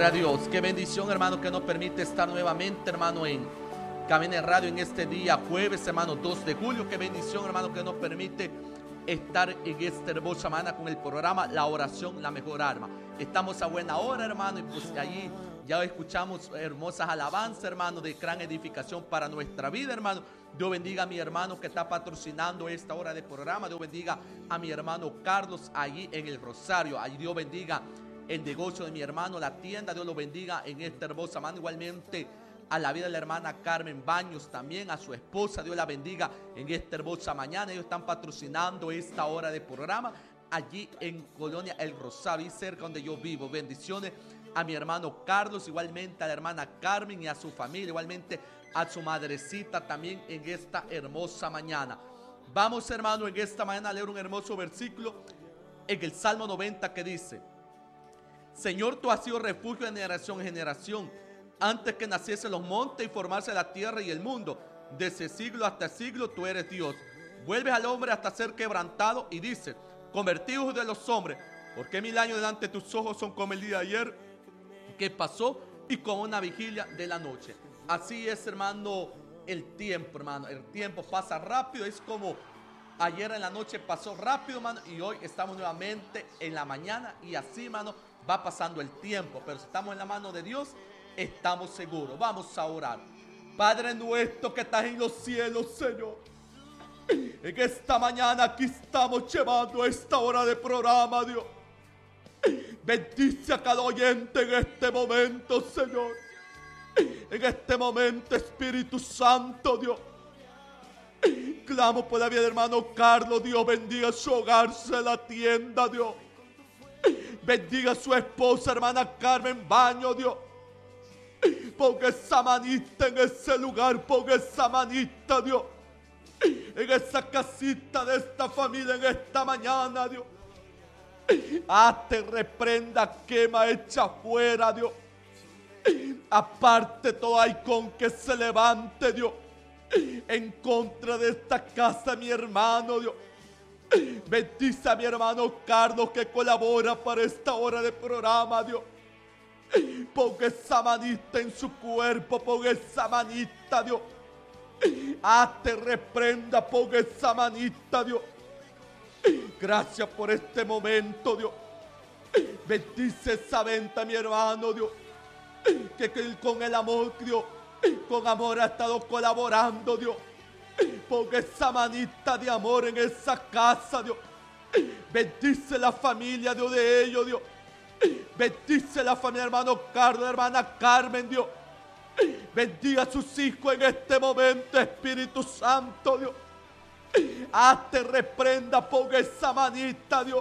Gloria a Dios. Qué bendición, hermano, que nos permite estar nuevamente, hermano, en Camino Radio en este día jueves, hermano, 2 de julio. Qué bendición, hermano, que nos permite estar en esta hermosa semana con el programa La Oración, la Mejor Arma. Estamos a buena hora, hermano, y pues allí ya escuchamos hermosas alabanzas, hermano, de gran edificación para nuestra vida, hermano. Dios bendiga a mi hermano que está patrocinando esta hora de programa. Dios bendiga a mi hermano Carlos allí en el Rosario. Allí Dios bendiga el negocio de mi hermano, la tienda. Dios lo bendiga en esta hermosa mano. Igualmente a la vida de la hermana Carmen Baños, también a su esposa. Dios la bendiga en esta hermosa mañana. Ellos están patrocinando esta hora de programa allí en Colonia El Rosario, y cerca donde yo vivo. Bendiciones a mi hermano Carlos, igualmente a la hermana Carmen y a su familia, igualmente a su madrecita también en esta hermosa mañana. Vamos, hermano, en esta mañana a leer un hermoso versículo en el Salmo 90 que dice: Señor, tú has sido refugio de generación en generación, antes que naciesen los montes y formase la tierra y el mundo. Desde siglo hasta siglo tú eres Dios. Vuelves al hombre hasta ser quebrantado y dices: convertidos de los hombres, porque 1000 años delante de tus ojos son como el día de ayer que pasó y como una vigilia de la noche. Así es, hermano, el tiempo, hermano. El tiempo pasa rápido. Es como ayer en la noche pasó rápido, hermano, y hoy estamos nuevamente en la mañana, y así, hermano, va pasando el tiempo. Pero si estamos en la mano de Dios, estamos seguros. Vamos a orar. Padre nuestro que estás en los cielos, Señor, en esta mañana aquí estamos llevando esta hora de programa, Dios. Bendice a cada oyente en este momento, Señor. En este momento, Espíritu Santo, Dios. Clamo por la vida del hermano Carlos, Dios. Bendiga su hogar, se la tienda, Dios. Bendiga a su esposa, hermana Carmen Baño, Dios. Ponga esa manita en ese lugar, ponga esa manita, Dios, en esa casita de esta familia en esta mañana, Dios. Te reprenda, quema, echa fuera, Dios. Aparte todo halcón que se levante, Dios, en contra de esta casa, mi hermano, Dios. Bendice a mi hermano Carlos que colabora para esta hora de programa, Dios. Ponga esa manita en su cuerpo, ponga esa manita, Dios. Te reprenda, ponga esa manita, Dios. Gracias por este momento, Dios. Bendice esa venta, mi hermano, Dios, que con el amor, Dios, con amor ha estado colaborando, Dios. Ponga esa manita de amor en esa casa, Dios. Bendice la familia, Dios, de ellos, Dios. Bendice la familia, hermano Carlos, hermana Carmen, Dios. Bendiga a sus hijos en este momento, Espíritu Santo, Dios. Te reprenda, ponga esa manita, Dios.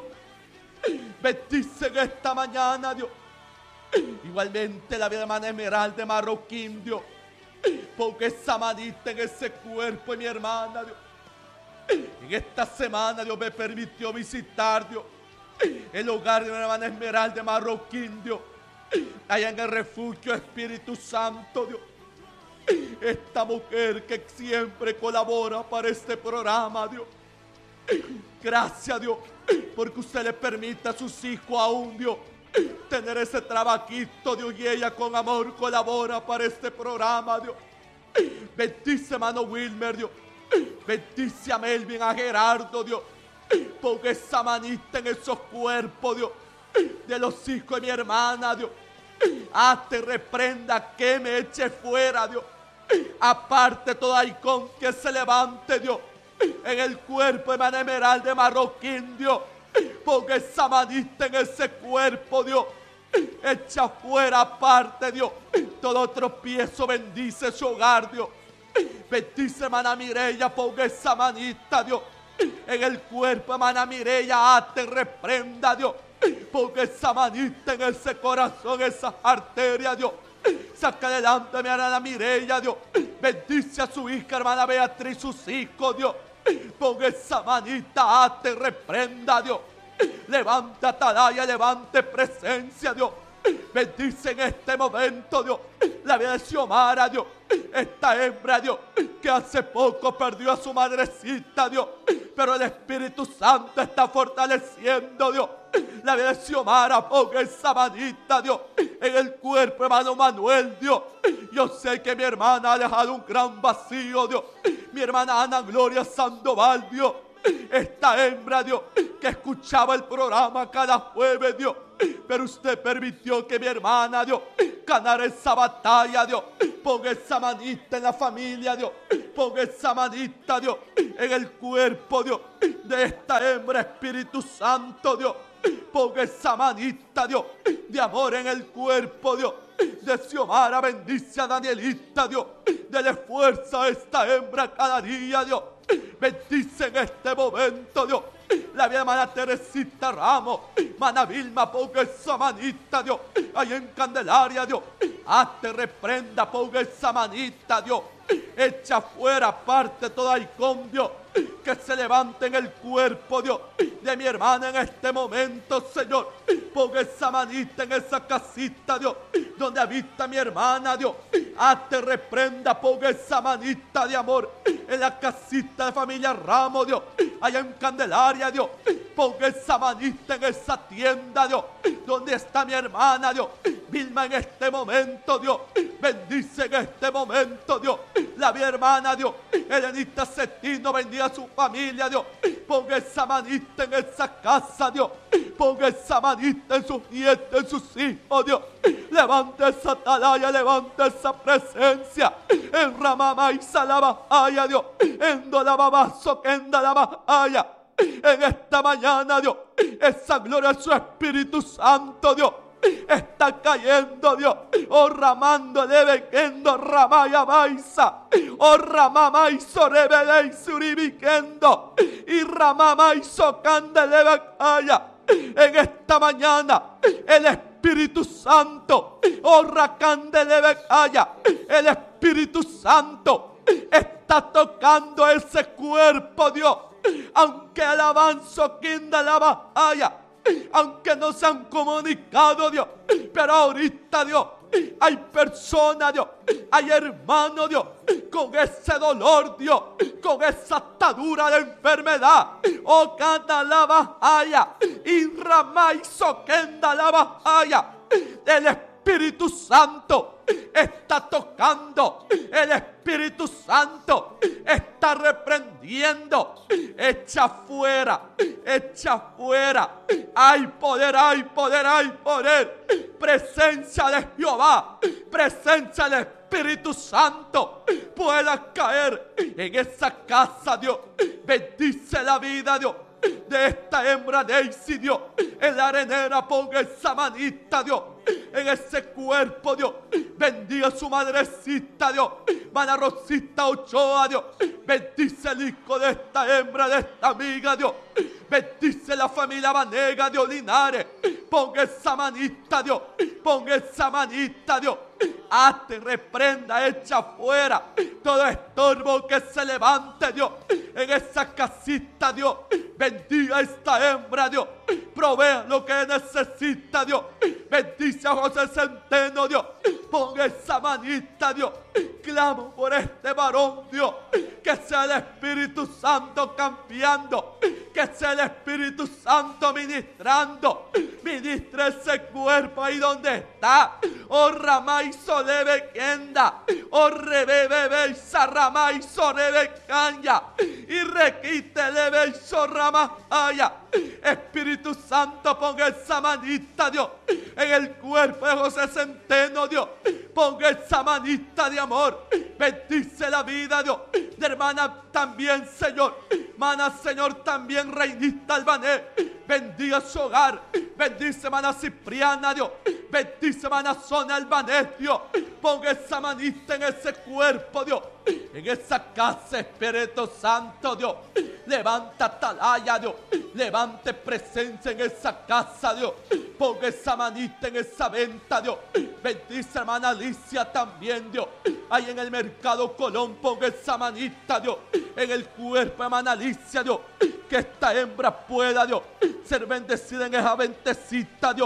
Bendice en esta mañana, Dios. Igualmente la vida de hermana Esmeralda de Marroquín, Dios. Ponga esa manita en ese cuerpo de mi hermana, Dios. En esta semana, Dios, me permitió visitar, Dios, el hogar de mi hermana Esmeralda de Marroquín, Dios, allá en el refugio, Espíritu Santo, Dios. Esta mujer que siempre colabora para este programa, Dios. Gracias, Dios, porque usted le permite a sus hijos aún, Dios, tener ese trabajito, Dios, y ella con amor colabora para este programa, Dios. Bendice, hermano Wilmer, Dios. Bendice a Melvin, a Gerardo, Dios. Ponga esa manita en esos cuerpos, Dios, de los hijos de mi hermana, Dios. Te reprenda, que me eche fuera, Dios. Aparte todo halcón que se levante, Dios, en el cuerpo de hermana Esmeralda de Marroquín, Dios. Ponga esa manita en ese cuerpo, Dios. Echa fuera, aparte, Dios, todo tropiezo. Bendice su hogar, Dios. Bendice, hermana Mireya, ponga esa manita, Dios, en el cuerpo, hermana Mireya. Te reprenda, Dios. Ponga esa manita en ese corazón, esas arterias, Dios. Saca adelante a mi hermana Mireya, Dios. Bendice a su hija, hermana Beatriz, sus hijos, Dios. Ponga esa manita, te reprenda, Dios. Levanta atalaya, levante presencia, Dios. Bendice en este momento, Dios, la vida de Xiomara, Dios. Esta hembra, Dios, que hace poco perdió a su madrecita, Dios, pero el Espíritu Santo está fortaleciendo, Dios, La vida de Xiomara, ponga esa manita, Dios, en el cuerpo, hermano Manuel, Dios. Yo sé que mi hermana ha dejado un gran vacío, Dios. Mi hermana Ana Gloria Sandoval, Dios. Esta hembra, Dios, que escuchaba el programa cada jueves, Dios. Pero usted permitió que mi hermana, Dios, ganara esa batalla, Dios. Ponga esa manita en la familia, Dios. Ponga esa manita, Dios, en el cuerpo, Dios, de esta hembra, Espíritu Santo, Dios. Ponga esa manita, Dios, de amor en el cuerpo, Dios. De Xiomara, bendice a Danielita, Dios. Dele fuerza a esta hembra cada día, Dios. Bendice en este momento, Dios. La vida de hermana Teresita Ramos, hermana Vilma, ponga esa manita, Dios, ahí en Candelaria, Dios. Te reprenda, ponga esa manita, Dios. Echa fuera, aparte todo halcón, Dios, que se levante en el cuerpo, Dios, de mi hermana en este momento, Señor. Ponga esa manita en esa casita, Dios, donde habita mi hermana, Dios. Te reprenda, ponga esa manita de amor en la casita de familia Ramos, Dios, allá en Candelaria, Dios. Ponga esa manita en esa tienda, Dios, donde está mi hermana, Dios. Vilma en este momento, Dios. Bendice en este momento, Dios, la mi hermana, Dios. Elenita Cetino, bendiga a su familia, Dios. Ponga esa manita en esa casa, Dios. Ponga esa manita en sus nietos, en sus hijos, Dios. Levanta esa atalaya, levanta esa presencia. En Ramamá y Salabajaya, Dios. En Dolabamazo, que en Dolabajaya. En esta mañana, Dios, esa gloria de su Espíritu Santo, Dios, está cayendo, Dios. Oh, ramando de bequendo, ramaya baisa. Oh, ramamaizo rebelei suribiquendo. Y ramamaizo candele becaya. En esta mañana, el Espíritu Santo, oh, racandele becaya. El Espíritu Santo está tocando ese cuerpo, Dios. Aunque alabanzo quinda la bahaya, aunque no se han comunicado, Dios, pero ahorita, Dios, hay personas, Dios, hay hermanos, Dios, con ese dolor, Dios, con esa atadura de enfermedad. Oh, canta la bahaya, y ramaizo quenda la bahaya. El Espíritu Santo está tocando. El Espíritu Santo está reprendiendo. Echa fuera, echa fuera. Hay poder, hay poder, hay poder. Presencia de Jehová, presencia del Espíritu Santo pueda caer en esa casa, Dios. Bendice la vida, Dios, de esta hembra Daisy, Dios. En la arenera ponga esa manita, Dios, en ese cuerpo, Dios. Bendiga a su madrecita, Dios, Mana Rosita Ochoa, Dios. Bendice el hijo de esta hembra, de esta amiga, Dios. Bendice la familia Vanega, Dios, Linares. Ponga esa manita, Dios. Ponga esa manita, Dios. Te reprenda, echa fuera todo estorbo que se levante, Dios, en esa casita, Dios. Bendiga a esta hembra, Dios. Provea lo que necesita, Dios. Bendice a José Centeno, Dios. Ponga esa manita, Dios. Clamo por este varón, Dios. Que sea el Espíritu Santo cambiando. Que sea el Espíritu Santo ministrando. Ministra ese cuerpo ahí donde está. Oh, Ramay Soleve Kenda. Oh, Rebebe y Sarramay Sorebe Kanya. Y requite leve y Sorramaya. Espíritu Santo, ponga esa manita, Dios, en el cuerpo de José Centeno, Dios. Ponga esa manita de amor. Bendice la vida, Dios, de hermana también, Señor. Hermana, Señor, también Reinita Albanés. Bendiga su hogar. Bendice, hermana Cipriana, Dios. Bendice, hermana Sonia Albanés, Dios. Ponga esa manita en ese cuerpo, Dios. En esa casa, Espíritu Santo, Dios. Levanta atalaya, Dios. Levante presencia en esa casa, Dios. Ponga esa manita en esa venta, Dios. Bendice, hermana Alicia también, Dios. Ahí en el mercado Colón, ponga esa manita, Dios. En el cuerpo, hermana Alicia, Dios. Que esta hembra pueda, Dios, ser bendecida en esa ventecita, Dios.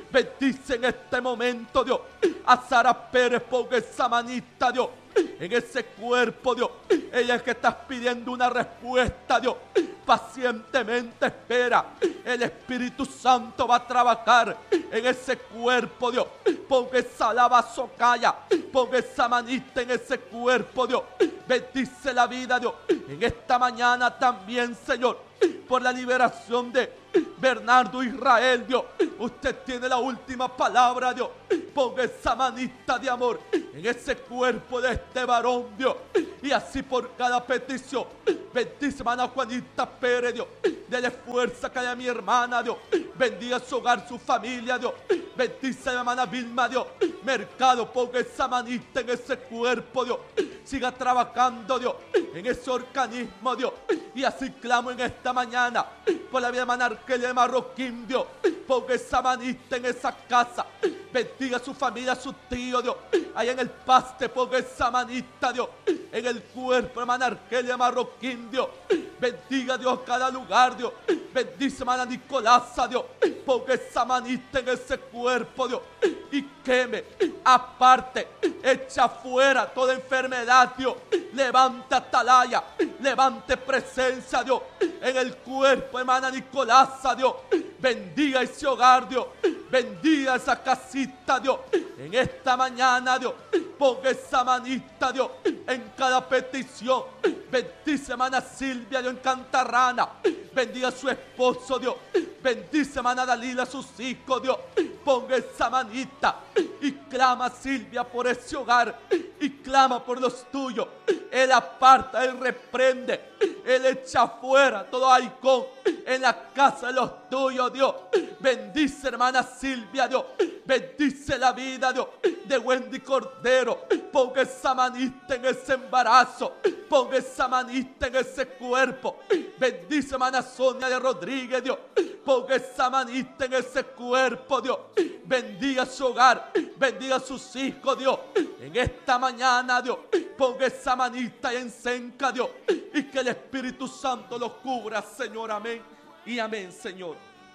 Bendice en este momento, Dios, a Sara Pérez, porque esa manita, Dios, en ese cuerpo, Dios, ella es que estás pidiendo una respuesta, Dios. Pacientemente espera. El Espíritu Santo va a trabajar en ese cuerpo, Dios. Pon esa lavazocaya, pon esa manita en ese cuerpo, Dios. Bendice la vida, Dios. En esta mañana también, Señor, por la liberación de Bernardo Israel, Dios. Usted tiene la última palabra, Dios. Ponga esa manita de amor en ese cuerpo de este varón, Dios. Y así por cada petición. Bendice, hermana Juanita Pérez, Dios. Dele fuerza que haya mi hermana, Dios. Bendiga su hogar, su familia, Dios. Bendice a la hermana Vilma, Dios. Mercado, ponga esa manita en ese cuerpo, Dios. Siga trabajando, Dios, en ese organismo, Dios. Y así clamo en esta mañana por la vida de hermana Argelia de Marroquín, Dios. Ponga esa manita en esa casa. Bendiga a su familia, a su tío, Dios. Allá en el paste, ponga esa manita, Dios. En el cuerpo, hermana Argelia de Marroquín, Dios. Bendiga, Dios, cada lugar, Dios. Bendice, hermana Nicolasa, Dios. Ponga esa manita en ese cuerpo, Dios. Y queme, aparte, echa fuera toda enfermedad, Dios. Levanta atalaya, levante presencia, Dios. En el cuerpo, hermana Nicolasa, Dios. Bendiga ese hogar, Dios. Bendiga esa casita, Dios. En esta mañana, Dios, ponga esa manita, Dios, en cada petición. Bendice, hermana Silvia, Dios, en Cantarrana. Bendiga a su esposo, Dios. Bendice, hermana Dalila, a sus hijos, Dios. Ponga esa manita y clama, Silvia, por ese hogar. Y clama por los tuyos. Él aparta, Él reprende. Él echa fuera todo halcón en la casa de los tuyos, Dios. Bendice, hermana Silvia, Dios. Bendice la vida, Dios, de Wendy Cordero. Ponga esa manita en ese embarazo. Ponga esa manita en ese cuerpo. Bendice, hermana Sonia de Rodríguez, Dios. Ponga esa manita en ese cuerpo, Dios. Bendiga su hogar. Bendiga a sus hijos, Dios. En esta mañana, Dios, ponga esa manita y encenca, Dios. Y que el Espíritu Santo los cubra, Señor. Amén y amén, Señor.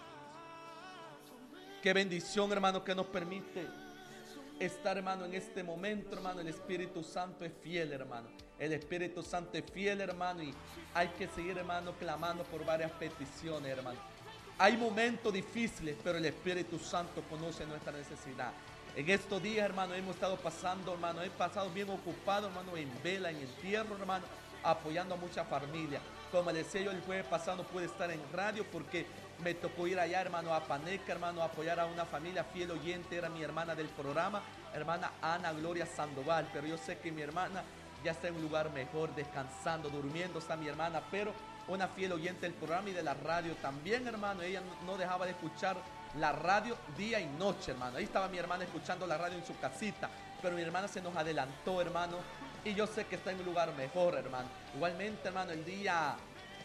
Qué bendición, hermano, que nos permite estar, hermano, en este momento, hermano. El Espíritu Santo es fiel, hermano. El Espíritu Santo es fiel, hermano. Y hay que seguir, hermano, clamando por varias peticiones, hermano. Hay momentos difíciles, pero el Espíritu Santo conoce nuestra necesidad. En estos días, hermano, hemos estado pasando, hermano, he pasado bien ocupado, hermano, en vela, en entierro, hermano, apoyando a muchas familias. Como decía yo, el jueves pasado no pude estar en radio porque me tocó ir allá, hermano, a Paneca, hermano, a apoyar a una familia fiel oyente. Era mi hermana del programa, hermana Ana Gloria Sandoval. Pero yo sé que mi hermana ya está en un lugar mejor, descansando, durmiendo, está mi hermana. Pero una fiel oyente del programa y de la radio también, hermano. Ella no dejaba de escuchar la radio día y noche, hermano. Ahí estaba mi hermana escuchando la radio en su casita. Pero mi hermana se nos adelantó, hermano. Y yo sé que está en un lugar mejor, hermano. Igualmente, hermano, el día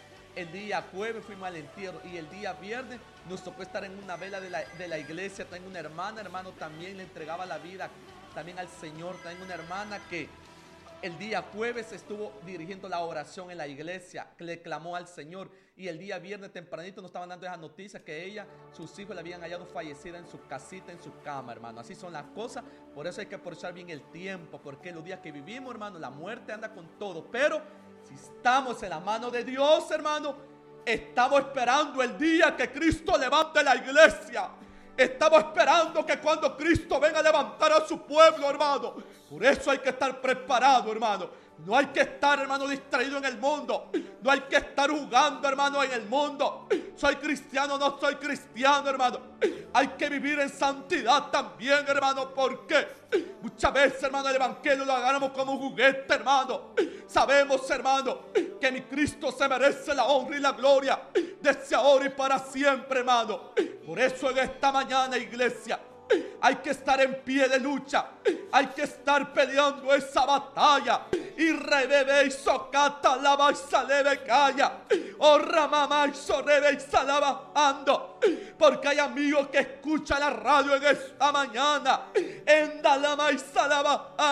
jueves fuimos al entierro. Y el día viernes nos tocó estar en una vela de la iglesia. Tengo una hermana, hermano, también le entregaba la vida también al Señor. Tengo una hermana que el día jueves estuvo dirigiendo la oración en la iglesia, que le clamó al Señor. Y el día viernes tempranito nos estaban dando esa noticia que ella, sus hijos la habían hallado fallecida en su casita, en su cama, hermano. Así son las cosas. Por eso hay que aprovechar bien el tiempo, porque los días que vivimos, hermano, la muerte anda con todo. Pero si estamos en la mano de Dios, hermano, estamos esperando el día que Cristo levante la iglesia. Estamos esperando que cuando Cristo venga a levantar a su pueblo, hermano. Por eso hay que estar preparado, hermano. No hay que estar, hermano, distraído en el mundo. No hay que estar jugando, hermano, en el mundo. Soy cristiano, no soy cristiano, hermano. Hay que vivir en santidad también, hermano. Porque muchas veces, hermano, el evangelio lo agarramos como un juguete, hermano. Sabemos, hermano, que mi Cristo se merece la honra y la gloria desde ahora y para siempre, hermano. Por eso en esta mañana, iglesia, hay que estar en pie de lucha. Hay que estar peleando esa batalla. Y rebebe y socata lava y saleve calla. Oh ramama y sorrebe y salava ando. Porque hay amigos que escuchan la radio en esta mañana. Endalama y salava haya.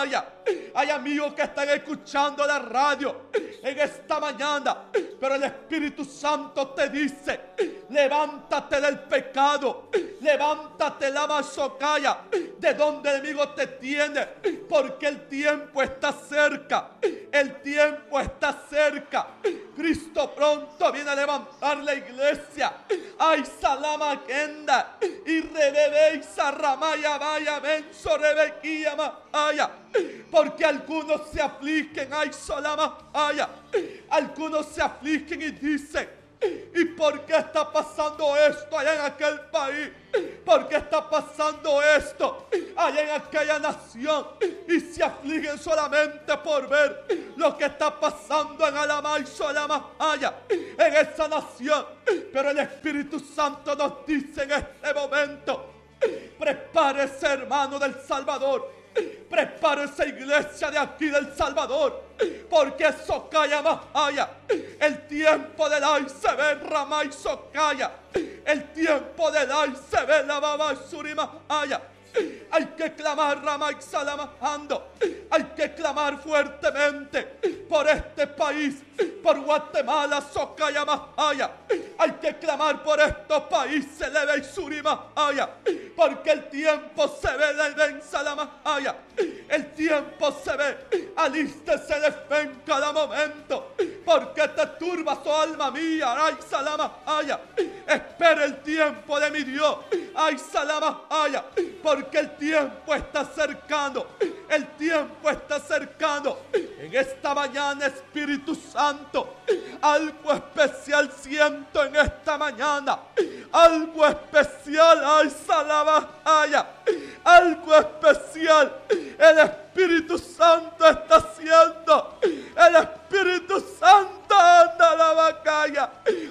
Hay amigos que están escuchando la radio en esta mañana, pero el Espíritu Santo te dice: levántate del pecado, levántate la masocaya, de donde el enemigo te tiene, porque el tiempo está cerca, el tiempo está cerca. Cristo pronto viene a levantar la iglesia. Ay, salama kenda, y rebebe y sarramaya vaya menso rebequía maya, porque algunos se afligen. Ay, solama haya, algunos se afligen y dicen: ¿y por qué está pasando esto allá en aquel país? ¿Por qué está pasando esto allá en aquella nación? Y se afligen solamente por ver lo que está pasando en Alama y Solama allá en esa nación. Pero el Espíritu Santo nos dice en este momento: prepárese, hermano del Salvador, prepárese, iglesia de aquí del Salvador, porque Socaya Mahaya, el tiempo del ay se ve Rama y Socaya, el tiempo del ay se ve la Baba y Surima Haya. Hay que clamar, Rama y Salamajando. Hay que clamar fuertemente por este país, por Guatemala, Socaya Mahaya. Hay que clamar por estos países, Leve y Surima Haya, porque el tiempo se ve, Leve y Salamajaya. El tiempo se ve. Alístese de fe en cada momento, porque te turba su alma mía. Ay, Salamajaya. Espera el tiempo de mi Dios. Ay, Salamajaya, porque el tiempo está cercano. El tiempo está cercano. En esta mañana, Espíritu Santo, algo especial siento en esta mañana. Algo especial. Ay, Salamajaya. Algo especial el Espíritu Santo está haciendo. El Espíritu Santo anda la bacaya.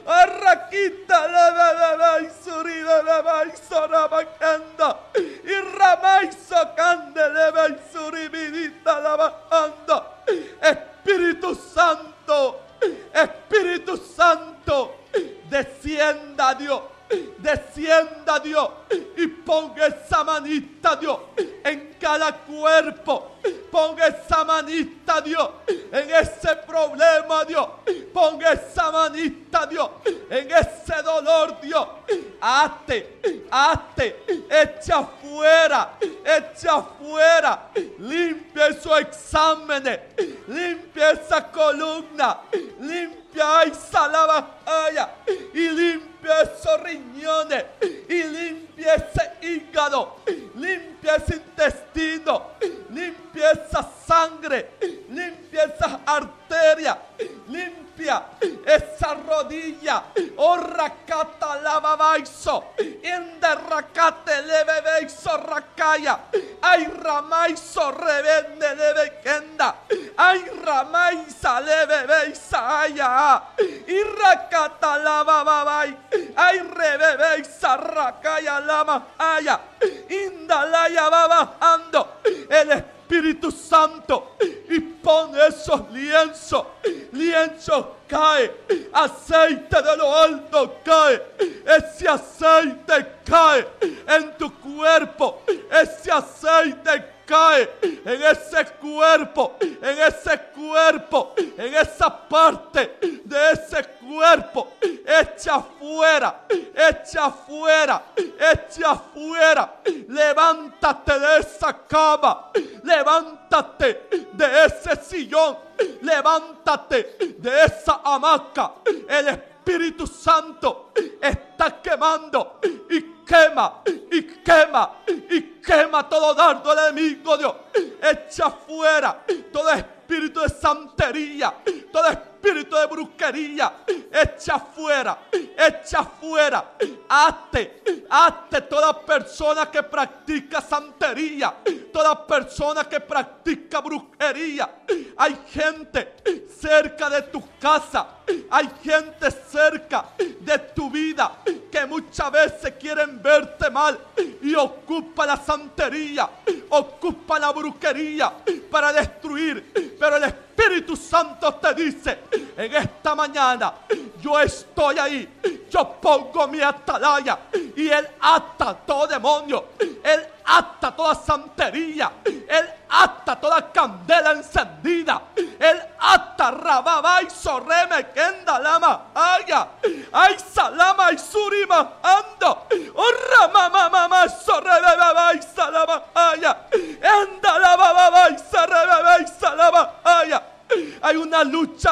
Arraquita la bebé y suri la bebé y sorabacanda. Y ramay socande leve y suri vidita la bajando. Espíritu Santo, Espíritu Santo, descienda Dios. Descienda Dios y ponga esa manita, Dios, en cada cuerpo. Ponga esa manita, Dios, en ese problema, Dios. Ponga esa manita, Dios, en ese dolor, Dios. Hazte, echa afuera, limpia esos exámenes, limpia esa columna, limpia esa lavajaya y limpia esos riñones y limpia ese hígado, limpia ese intestino, limpia esa sangre, limpia esas arterias, limpia esa rodilla. Oh, rakata lavabaiso, inderrakate levebeiso rakaya. Ay, ramaiso revende levekenda. Ay, ramaisa levebeisa aya. Y rakata lavabai. Ay, rebebeisa rakaya lama aya. Indalaya babajando el Espíritu Santo y pone esos lienzos cae, aceite de lo alto cae, ese aceite cae en tu cuerpo, ese aceite cae en ese cuerpo, en esa parte de ese cuerpo. Echa afuera, levántate de esa cama, levántate de ese sillón, levántate de esa hamaca. El Espíritu Santo está quemando y quema todo dardo del enemigo, Dios. Echa afuera todo espíritu de santería, todo espíritu de brujería. Echa afuera. Hazte toda persona que practica santería, toda persona que practica brujería. Hay gente cerca de tu casa, hay gente cerca de tu vida que muchas veces quieren verte mal y ocupa la santería, ocupa la brujería para destruir. Pero el Espíritu Santo te dice en esta mañana: yo estoy ahí, yo pongo mi atalaya y Él ata todo demonio, Él ata toda santería, Él ata toda candela encendida. Él ata rababa y sorreme kenda lama aya. Ay salama y surima ando. Orra mama sorreme baba y salama aya. Enda la baba y sorreme y salama aya. Hay una lucha,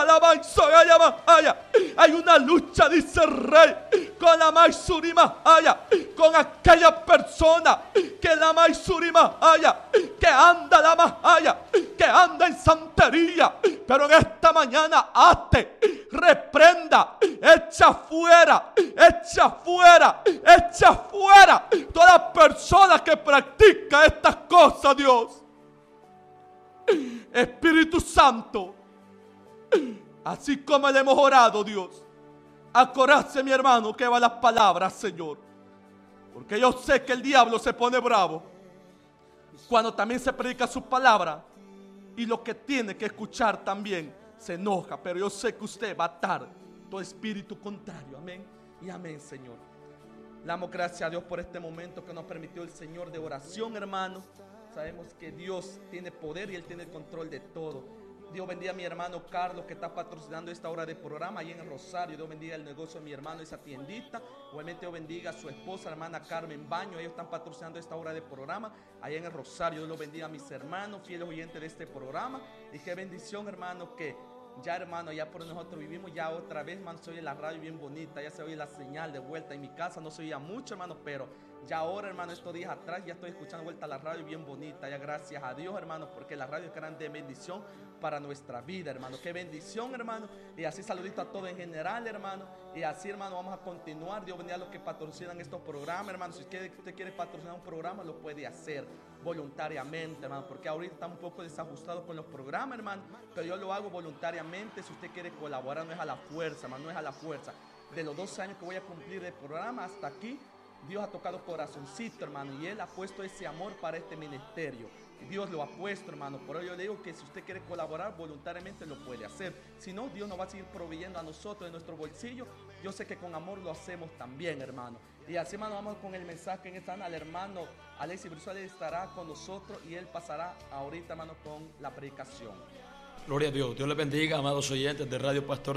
hay una lucha, dice el rey, con la Maisurima, con aquella persona que la Maisurima, que anda la Mahaya, que anda en santería, pero en esta mañana ate, reprenda, echa fuera toda persona que practica estas cosas, Dios. Espíritu Santo, así como le hemos orado, Dios, acordarse, mi hermano, que va las palabras, Señor, porque yo sé que el diablo se pone bravo cuando también se predica su palabra, y lo que tiene que escuchar también se enoja, pero yo sé que usted va a atar todo espíritu contrario. Amén y amén, Señor. Le damos gracias a Dios por este momento que nos permitió el Señor de oración, hermano. Sabemos que Dios tiene poder y Él tiene el control de todo. Dios bendiga a mi hermano Carlos, que está patrocinando esta hora de programa ahí en el Rosario. Dios bendiga el negocio de mi hermano, esa tiendita. Igualmente Dios bendiga a su esposa, la hermana Carmen Baño. Ellos están patrocinando esta hora de programa ahí en el Rosario. Dios los bendiga a mis hermanos, fieles oyentes de este programa. Y qué bendición, hermano, que ya, hermano, ya por nosotros vivimos ya otra vez, hermano. Se oye la radio bien bonita, ya se oye la señal de vuelta. En mi casa no se oía mucho, hermano, pero ya ahora, hermano, estos días atrás ya estoy escuchando vuelta a la radio bien bonita. Ya gracias a Dios, hermano, porque la radio es grande bendición para nuestra vida, hermano. Qué bendición, hermano. Y así saludito a todos en general, hermano. Y así, hermano, vamos a continuar. Dios bendiga a los que patrocinan estos programas, hermano. Si usted quiere patrocinar un programa, lo puede hacer voluntariamente, hermano, porque ahorita estamos un poco desajustados con los programas, hermano, pero yo lo hago voluntariamente. Si usted quiere colaborar, no es a la fuerza, hermano, no es a la fuerza. De los 2 años que voy a cumplir de programa hasta aquí, Dios ha tocado corazoncito, hermano, y Él ha puesto ese amor para este ministerio. Dios lo ha puesto, hermano. Por ello yo le digo que si usted quiere colaborar voluntariamente, lo puede hacer. Si no, Dios nos va a seguir proveyendo a nosotros de nuestro bolsillo. Yo sé que con amor lo hacemos también, hermano. Y así, hermano, vamos con el mensaje en esta hora. El hermano Alexis Brizuela estará con nosotros y él pasará ahorita, hermano, con la predicación. Gloria a Dios. Dios les bendiga, amados oyentes de Radio Pastor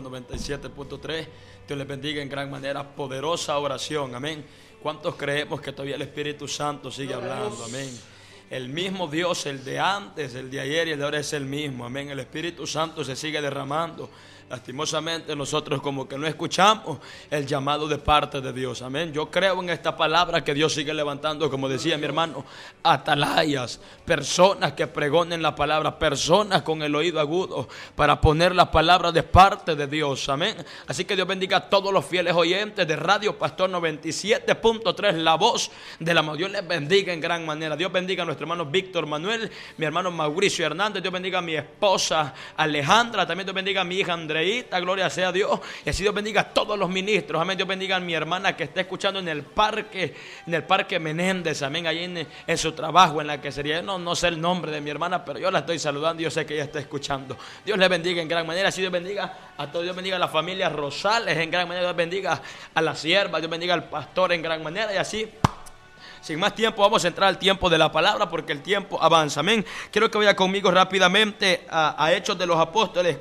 97.3. Dios les bendiga en gran manera. Poderosa oración, amén. ¿Cuántos creemos que todavía el Espíritu Santo sigue hablando? Amén. El mismo Dios, el de antes, el de ayer y el de ahora es el mismo, amén. El Espíritu Santo se sigue derramando. Lastimosamente nosotros como que no escuchamos el llamado de parte de Dios, amén. Yo creo en esta palabra que Dios sigue levantando, como decía mi hermano, atalayas, personas que pregonen la palabra, personas con el oído agudo para poner la palabra de parte de Dios, amén. Así que Dios bendiga a todos los fieles oyentes de Radio Pastor 97.3, la voz de la amor. Dios les bendiga en gran manera. Dios bendiga a nuestro hermano Víctor Manuel, mi hermano Mauricio Hernández. Dios bendiga a mi esposa Alejandra, también Dios bendiga a mi hija Andrea. Gloria sea a Dios. Y así Dios bendiga a todos los ministros, amén. Dios bendiga a mi hermana que está escuchando en el parque Menéndez, amén, ahí en su trabajo, en la que sería, no sé el nombre de mi hermana, pero yo la estoy saludando y yo sé que ella está escuchando. Dios le bendiga en gran manera. Así Dios bendiga a todos. Dios bendiga a la familia Rosales en gran manera. Dios bendiga a la sierva. Dios bendiga al pastor en gran manera. Y así, sin más tiempo, vamos a entrar al tiempo de la palabra porque el tiempo avanza, amén. Quiero que vaya conmigo rápidamente a Hechos de los Apóstoles,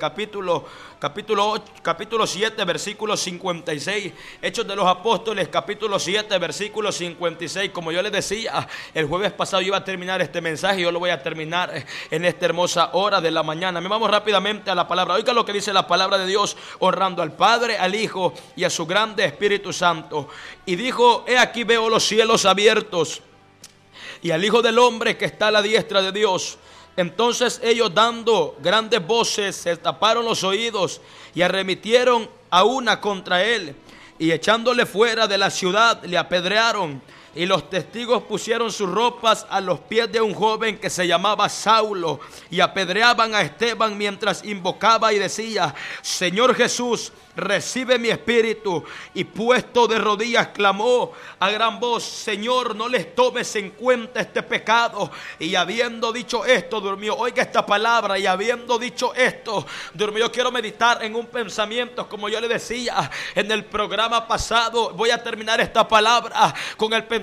capítulo 7, versículo 56. Hechos de los Apóstoles, capítulo 7, versículo 56. Como yo les decía, el jueves pasado iba a terminar este mensaje y yo lo voy a terminar en esta hermosa hora de la mañana. Me vamos rápidamente a la palabra. Oiga lo que dice la palabra de Dios, honrando al Padre, al Hijo y a su grande Espíritu Santo. Y dijo: he aquí veo los cielos abiertos y al Hijo del Hombre que está a la diestra de Dios. Entonces ellos, dando grandes voces, se taparon los oídos y arremetieron a una contra él, y echándole fuera de la ciudad le apedrearon. Y los testigos pusieron sus ropas a los pies de un joven que se llamaba Saulo, y apedreaban a Esteban mientras invocaba y decía: Señor Jesús, recibe mi espíritu. Y puesto de rodillas clamó a gran voz: Señor, no les tomes en cuenta este pecado. Y habiendo dicho esto, durmió. Oiga esta palabra: y habiendo dicho esto, durmió. Yo quiero meditar en un pensamiento, como yo le decía en el programa pasado. Voy a terminar esta palabra con el pensamiento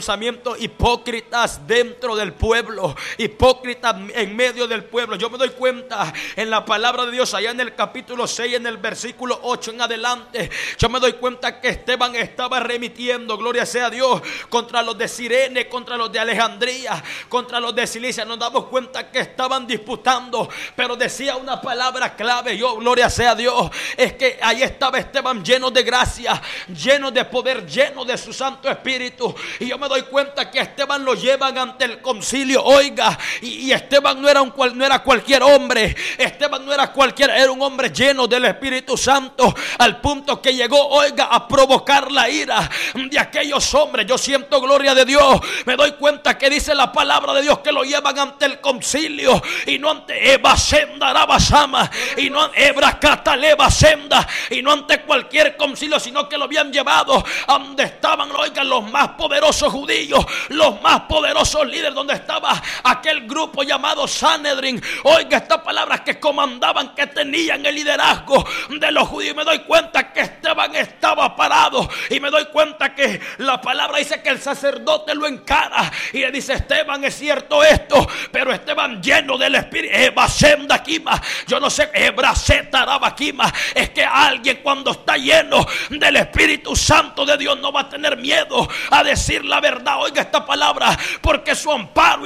pensamientos hipócritas dentro del pueblo, hipócritas en medio del pueblo. Yo me doy cuenta en la palabra de Dios, allá en el capítulo 6, en el versículo 8 en adelante, yo me doy cuenta que Esteban estaba remitiendo, gloria sea a Dios, contra los de Cirene, contra los de Alejandría, contra los de Cilicia. Nos damos cuenta que estaban disputando, pero decía una palabra clave, gloria sea a Dios, es que ahí estaba Esteban lleno de gracia, lleno de poder, lleno de su Santo Espíritu. Y yo me doy cuenta que a Esteban lo llevan ante el concilio, oiga, y Esteban no era cualquier hombre, Esteban no era cualquiera, era un hombre lleno del Espíritu Santo, al punto que llegó, oiga, a provocar la ira de aquellos hombres. Yo siento, gloria de Dios, me doy cuenta que dice la palabra de Dios que lo llevan ante el concilio, y no ante Eva Senda Arabasama, y no Ebra Cataleba Senda, y no ante cualquier concilio, sino que lo habían llevado a donde estaban, oigan, los más poderosos judíos, los más poderosos líderes, donde estaba aquel grupo llamado Sanedrín. Oiga, estas palabras que comandaban, que tenían el liderazgo de los judíos. Y me doy cuenta que Esteban estaba parado, y me doy cuenta que la palabra dice que el sacerdote lo encara y le dice: Esteban, es cierto esto, pero Esteban lleno del Espíritu, yo no sé, es que alguien cuando está lleno del Espíritu Santo de Dios no va a tener miedo a decir la verdad. Oiga esta palabra, porque su amparo y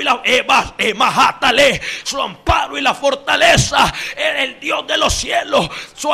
su amparo y la fortaleza es el Dios de los cielos.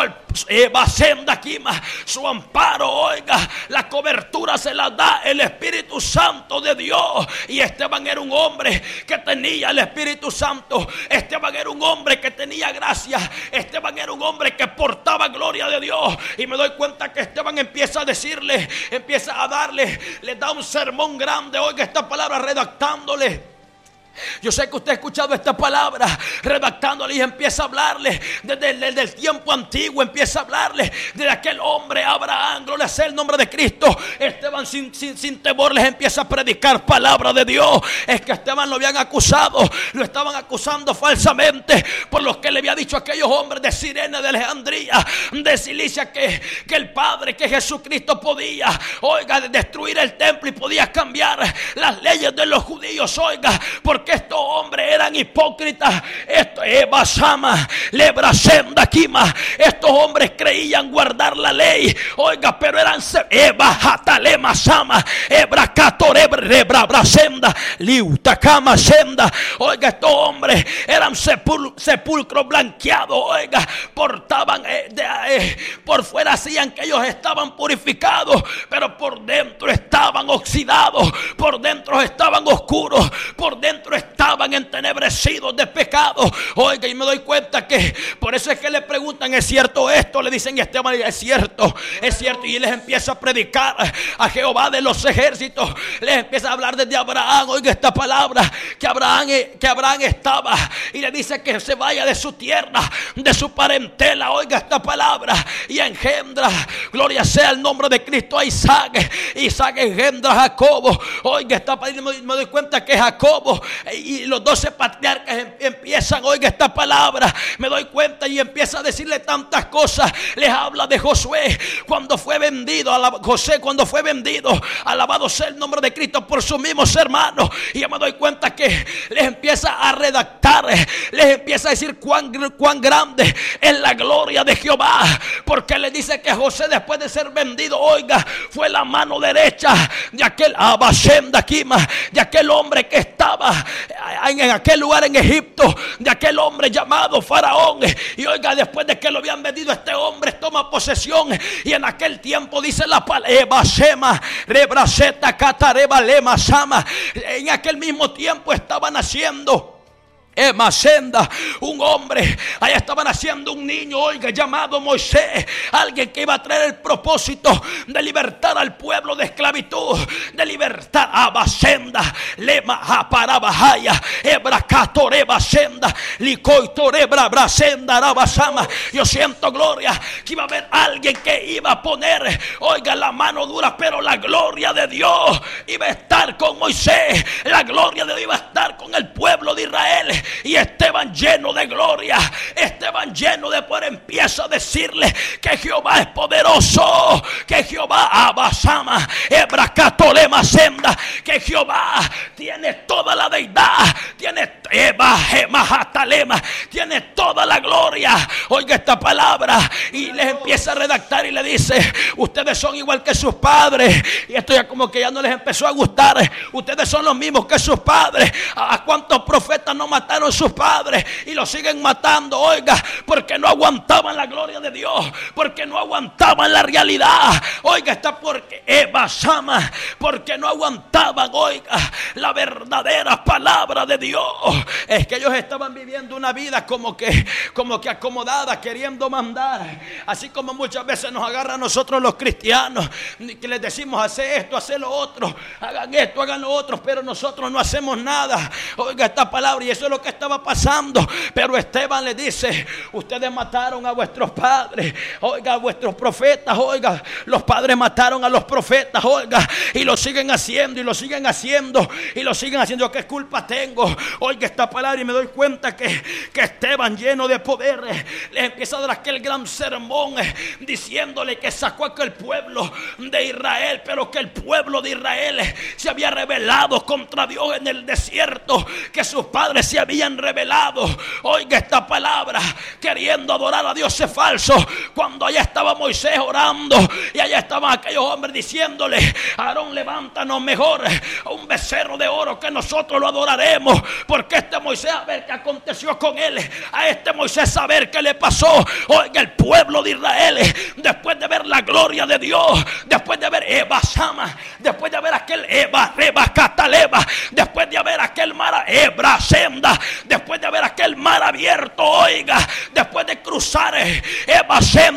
Su amparo, oiga, la cobertura se la da el Espíritu Santo de Dios. Y Esteban era un hombre que tenía el Espíritu Santo. Esteban era un hombre que tenía gracia. Esteban era un hombre que portaba gloria de Dios. Y me doy cuenta que Esteban empieza a decirle, empieza a darle, le da un sermón grande. Oiga esta palabra, redactándole. Yo sé que usted ha escuchado esta palabra, redactándole, y empieza a hablarle desde el tiempo antiguo, empieza a hablarle de aquel hombre Abraham, gloria sea el nombre de Cristo. Esteban sin temor les empieza a predicar palabra de Dios. Es que Esteban lo habían acusado, lo estaban acusando falsamente por lo que le había dicho a aquellos hombres de Cirene, de Alejandría, de Cilicia, que el Padre, que Jesucristo podía, oiga, destruir el templo y podía cambiar las leyes de los judíos. Oiga, porque estos hombres eran hipócritas. Estos hombres creían guardar la ley, oiga, pero eran oiga, estos hombres eran sepulcros blanqueados. Oiga, portaban por fuera hacían que ellos estaban purificados, pero por dentro estaban oxidados, por dentro estaban oscuros, por dentro estaban entenebrecidos de pecado. Oiga, y me doy cuenta que por eso es que le preguntan: ¿es cierto esto? Le dicen, y Esteban dice: es cierto, es cierto. Y les empieza a predicar a Jehová de los ejércitos. Les empieza a hablar desde Abraham. Oiga esta palabra, que Abraham estaba, y le dice que se vaya de su tierra, de su parentela. Oiga esta palabra, y engendra, gloria sea el nombre de Cristo, a Isaac. Isaac engendra a Jacobo. Oiga esta palabra, me doy cuenta que Jacobo y los 12 patriarcas empiezan, oiga esta palabra, me doy cuenta, y empieza a decirle tantas cosas. Les habla de Josué cuando fue vendido, José cuando fue vendido, alabado sea el nombre de Cristo, por sus mismos hermanos. Y yo me doy cuenta que les empieza a redactar, les empieza a decir cuán grande es la gloria de Jehová, porque le dice que José, después de ser vendido, oiga, fue la mano derecha de aquel de aquel hombre que estaba en aquel lugar en Egipto, de aquel hombre llamado Faraón. Y oiga, después de que lo habían vendido, este hombre toma posesión, y en aquel tiempo dice la palabra, en aquel mismo tiempo estaban haciendo un hombre, allá estaban haciendo un niño, oiga, llamado Moisés, alguien que iba a traer el propósito de libertar al pueblo de esclavitud, de libertar a Basenda, Lema Aparabahaya, Ebracatoreba Senda, Licoitorebra Brasenda Arabasama. Yo siento, gloria, que iba a haber alguien que iba a poner, oiga, la mano dura, pero la gloria de Dios iba a estar con Moisés, la gloria de Dios iba a estar con el pueblo de Israel. Y Esteban, lleno de gloria, Esteban, lleno de poder, empieza a decirle que Jehová es poderoso, que Jehová Abasama, Ebracatolema Senda, que Jehová tiene toda la deidad, tiene tiene toda la gloria. Oiga esta palabra, y les empieza a redactar y le dice: ustedes son igual que sus padres. Y esto ya como que ya no les empezó a gustar. Ustedes son los mismos que sus padres. ¿A cuántos profetas no mataron sus padres y los siguen matando? Oiga, porque no aguantaban la gloria de Dios, porque no aguantaban la realidad. Oiga, está porque Eva Sama, porque no aguantaban, oiga, la verdadera palabra de Dios. Es que ellos estaban viviendo una vida como que acomodada, queriendo mandar. Así como muchas veces nos agarra a nosotros los cristianos, que les decimos: hace esto, hace lo otro, hagan esto, hagan lo otro, pero nosotros no hacemos nada. Oiga esta palabra, y eso es lo que estaba pasando. Pero Esteban le dice: ustedes mataron a vuestros padres, oiga, a vuestros profetas, oiga, los padres mataron a los profetas, oiga, y lo siguen haciendo, y lo siguen haciendo, y lo siguen haciendo. ¿Qué culpa tengo? Oiga esta palabra, y me doy cuenta que Esteban, lleno de poder, le empieza a dar aquel gran sermón, diciéndole que sacó a aquel pueblo de Israel, pero que el pueblo de Israel se había rebelado contra Dios en el desierto, que sus padres se habían rebelado. Oiga esta palabra, queriendo adorar a dioses falsos, cuando allá estaba Moisés orando, y allá estaban aquellos hombres diciéndole: Aarón, levántanos mejor un becerro de oro, que nosotros lo adoraremos, porque este Moisés, a ver qué aconteció con él, a este Moisés a ver qué le pasó. Oiga, el pueblo de Israel, después de ver la gloria de Dios, después de ver Eva Sama, después de ver aquel Eva Reba Cataleba, después de ver aquel mar Ebra Senda, después de ver aquel mar abierto, oiga, después de cruzar Eva Senda,